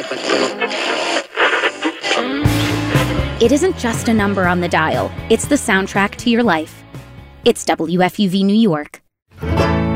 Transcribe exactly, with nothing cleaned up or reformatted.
It isn't just a number on the dial, it's the soundtrack to your life. It's W F U V New York.